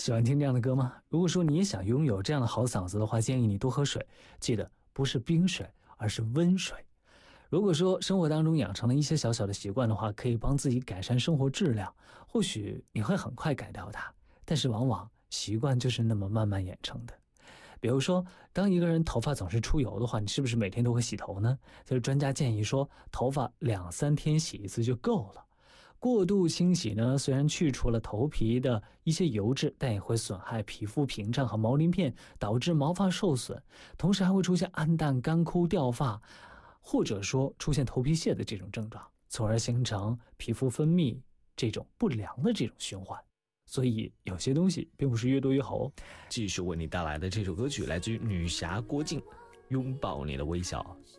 喜欢听这样的歌吗？如果说你也想拥有这样的好嗓子的话，建议你多喝水，记得不是冰水，而是温水。如果说生活当中养成了一些小小的习惯的话，可以帮自己改善生活质量，或许你会很快改掉它，但是往往习惯就是那么慢慢养成的。比如说，当一个人头发总是出油的话，你是不是每天都会洗头呢？就是专家建议说，头发2-3天洗一次就够了。过度清洗呢，虽然去除了头皮的一些油脂，但也会损害皮肤屏障和毛鳞片，导致毛发受损，同时还会出现暗淡、干枯、掉发，或者说出现头皮屑的这种症状，从而形成皮肤分泌这种不良的这种循环。所以有些东西并不是越多越好哦。 继续为你带来的这首歌曲来自于女侠郭靖，拥抱你的微笑。